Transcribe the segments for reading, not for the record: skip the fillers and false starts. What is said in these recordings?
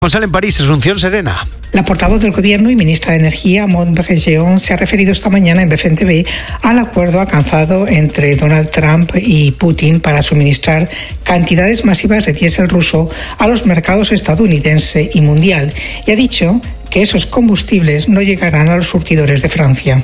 Sale en París, Asunción Serena. La portavoz del Gobierno y ministra de Energía, Maud Bregeon, se ha referido esta mañana en BFM TV al acuerdo alcanzado entre Donald Trump y Putin para suministrar cantidades masivas de diésel ruso a los mercados estadounidense y mundial, y ha dicho que esos combustibles no llegarán a los surtidores de Francia.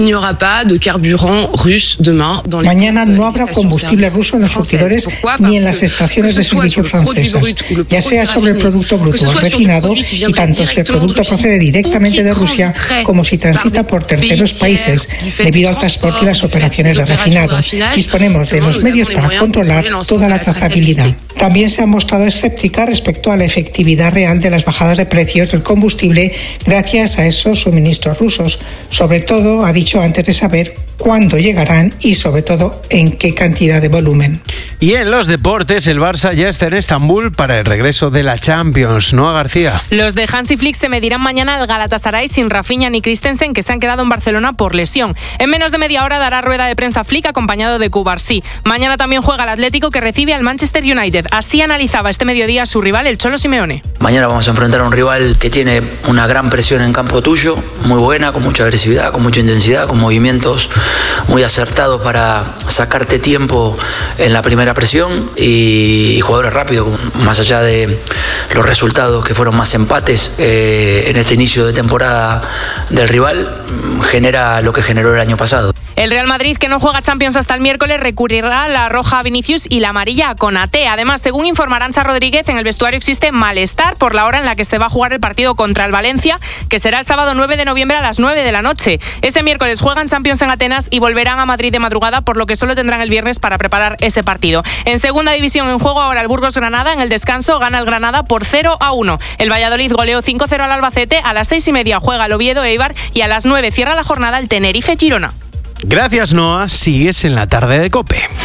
Mañana no habrá combustible ruso en los surtidores ni en las estaciones de servicio francesas, ya sea sobre el producto bruto o refinado, y tanto si el producto procede directamente de Rusia como si transita por terceros países, debido al transporte y las operaciones de refinado. Disponemos de los medios para controlar toda la trazabilidad. También se ha mostrado escéptica respecto a la efectividad real de las bajadas de precios del combustible gracias a esos suministros rusos. Sobre todo, ha dicho, antes de saber cuándo llegarán y sobre todo en qué cantidad de volumen. Y en los deportes, el Barça ya está en Estambul para el regreso de la Champions. Noa García. Los de Hansi Flick se medirán mañana al Galatasaray sin Rafinha ni Christensen, que se han quedado en Barcelona por lesión. En menos de media hora dará rueda de prensa Flick acompañado de Cubarsí. Mañana también juega el Atlético, que recibe al Manchester United. Así analizaba este mediodía su rival, el Cholo Simeone. Mañana vamos a enfrentar a un rival que tiene una gran presión en campo tuyo, muy buena, con mucha agresividad, con mucha intensidad, con movimientos muy acertados para sacarte tiempo en la primera presión, y jugadores rápidos, más allá de los resultados que fueron más empates en este inicio de temporada del rival, genera lo que generó el año pasado. El Real Madrid, que no juega Champions hasta el miércoles, recurrirá a la roja a Vinicius y la amarilla a Konaté. Además, según informa Arantxa Rodríguez, en el vestuario existe malestar por la hora en la que se va a jugar el partido contra el Valencia, que será el sábado 9 de noviembre a las 9 de la noche. Ese miércoles juegan Champions en Atenas y volverán a Madrid de madrugada, por lo que solo tendrán el viernes para preparar ese partido. En segunda división, en juego ahora el Burgos-Granada. En el descanso gana el Granada por 0-1. El Valladolid goleó 5-0 al Albacete. A las 6:30 juega el Oviedo-Eibar y a las 9 cierra la jornada el Tenerife-Girona. Gracias, Noa. Sigues en la tarde de COPE.